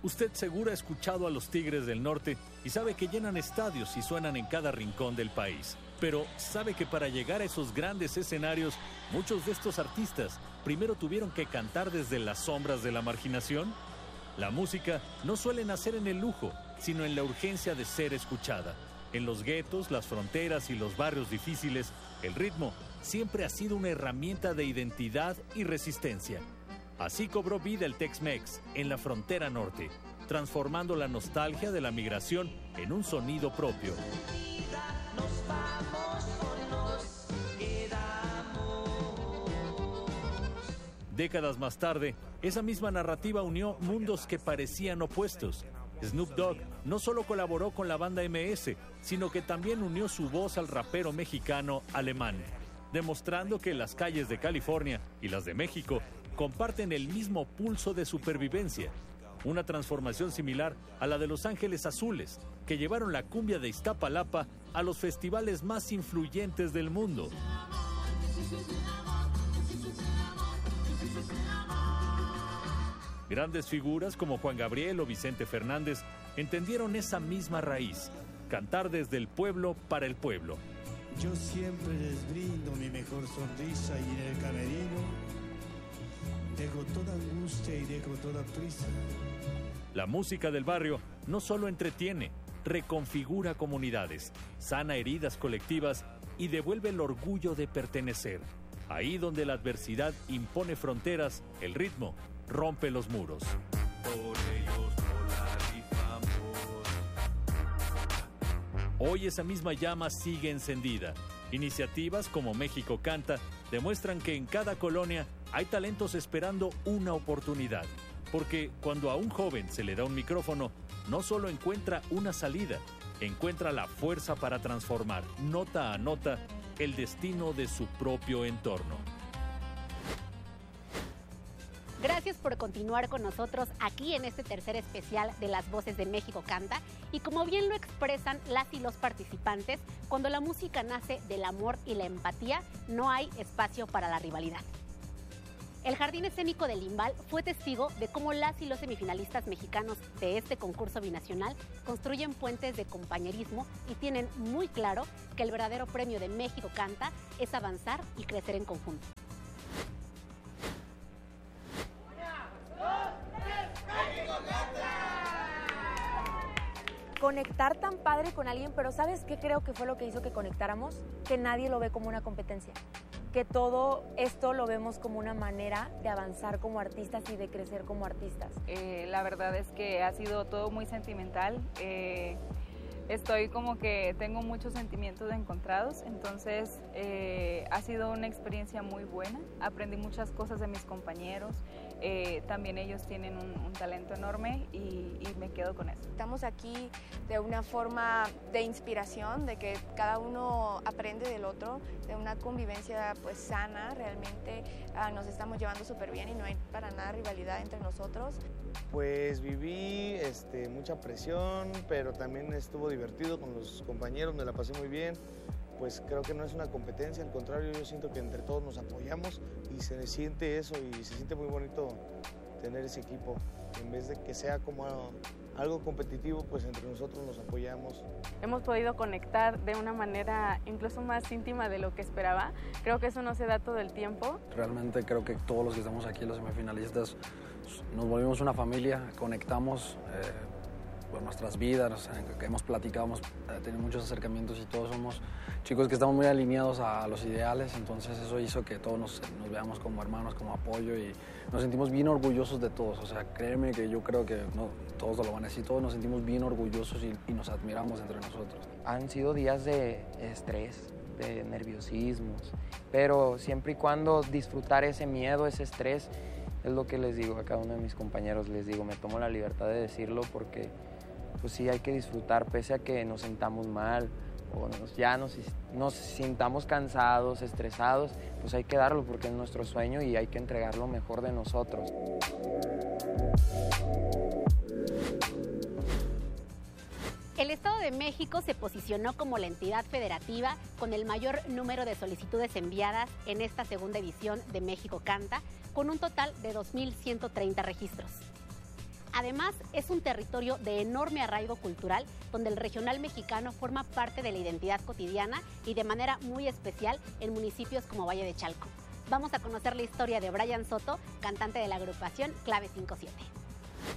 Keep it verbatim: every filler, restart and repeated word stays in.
Usted seguro ha escuchado a los Tigres del Norte y sabe que llenan estadios y suenan en cada rincón del país. Pero ¿sabe que para llegar a esos grandes escenarios, muchos de estos artistas primero tuvieron que cantar desde las sombras de la marginación? La música no suele nacer en el lujo, sino en la urgencia de ser escuchada. En los guetos, las fronteras y los barrios difíciles, el ritmo siempre ha sido una herramienta de identidad y resistencia. Así cobró vida el Tex-Mex en la frontera norte, transformando la nostalgia de la migración en un sonido propio. Décadas más tarde, esa misma narrativa unió mundos que parecían opuestos. Snoop Dogg no solo colaboró con la banda eme ese, sino que también unió su voz al rapero mexicano Alemán, demostrando que las calles de California y las de México comparten el mismo pulso de supervivencia. Una transformación similar a la de Los Ángeles Azules, que llevaron la cumbia de Iztapalapa a los festivales más influyentes del mundo. Grandes figuras como Juan Gabriel o Vicente Fernández entendieron esa misma raíz: cantar desde el pueblo para el pueblo. Yo siempre les brindo mi mejor sonrisa y en el camerino dejo toda angustia y dejo toda prisa. La música del barrio no solo entretiene, reconfigura comunidades, sana heridas colectivas y devuelve el orgullo de pertenecer. Ahí donde la adversidad impone fronteras, el ritmo rompe los muros. Por ellos polarizamos. Hoy esa misma llama sigue encendida. Iniciativas como México Canta demuestran que en cada colonia hay talentos esperando una oportunidad. Porque cuando a un joven se le da un micrófono, no solo encuentra una salida, encuentra la fuerza para transformar, nota a nota, el destino de su propio entorno. Gracias por continuar con nosotros aquí en este tercer especial de Las Voces de México Canta. Y como bien lo expresan las y los participantes, cuando la música nace del amor y la empatía, no hay espacio para la rivalidad. El Jardín Escénico del Limbal fue testigo de cómo las y los semifinalistas mexicanos de este concurso binacional construyen puentes de compañerismo y tienen muy claro que el verdadero premio de México Canta es avanzar y crecer en conjunto. Conectar tan padre con alguien, pero ¿sabes qué creo que fue lo que hizo que conectáramos? Que nadie lo ve como una competencia. Que todo esto lo vemos como una manera de avanzar como artistas y de crecer como artistas. Eh, la verdad es que ha sido todo muy sentimental. Eh, estoy como que tengo muchos sentimientos encontrados, entonces eh, ha sido una experiencia muy buena. Aprendí muchas cosas de mis compañeros. Eh, también ellos tienen un, un talento enorme y, y me quedo con eso. Estamos aquí de una forma de inspiración, de que cada uno aprende del otro, de una convivencia pues sana, realmente uh, nos estamos llevando súper bien y no hay para nada rivalidad entre nosotros. Pues viví este, mucha presión, pero también estuvo divertido con los compañeros, me la pasé muy bien. Pues creo que no es una competencia, al contrario, yo siento que entre todos nos apoyamos y se siente eso y se siente muy bonito tener ese equipo. En vez de que sea como algo competitivo, pues entre nosotros nos apoyamos. Hemos podido conectar de una manera incluso más íntima de lo que esperaba. Creo que eso no se da todo el tiempo. Realmente creo que todos los que estamos aquí, los semifinalistas, nos volvimos una familia, conectamos eh, por nuestras vidas, hemos platicado, hemos tenido muchos acercamientos y todos somos chicos que estamos muy alineados a los ideales, entonces eso hizo que todos nos, nos veamos como hermanos, como apoyo y nos sentimos bien orgullosos de todos. O sea, créeme que yo creo que no, todos lo van a decir, todos nos sentimos bien orgullosos y, y nos admiramos entre nosotros. Han sido días de estrés, de nerviosismos, pero siempre y cuando disfrutar ese miedo, ese estrés, es lo que les digo a cada uno de mis compañeros, les digo, me tomo la libertad de decirlo porque pues sí hay que disfrutar pese a que nos sintamos mal o nos, ya nos, nos sintamos cansados, estresados, pues hay que darlo porque es nuestro sueño y hay que entregar lo mejor de nosotros. El Estado de México se posicionó como la entidad federativa con el mayor número de solicitudes enviadas en esta segunda edición de México Canta, con un total de dos mil ciento treinta registros. Además, es un territorio de enorme arraigo cultural, donde el regional mexicano forma parte de la identidad cotidiana y de manera muy especial en municipios como Valle de Chalco. Vamos a conocer la historia de Brian Soto, cantante de la agrupación Clave cinco siete.